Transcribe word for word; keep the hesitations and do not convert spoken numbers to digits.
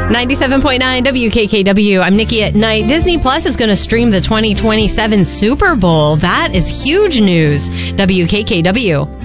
ninety-seven point nine W K K W. I'm Nikki at Night. Disney Plus is going to stream the twenty twenty-seven Super Bowl. That is huge news. W K K W.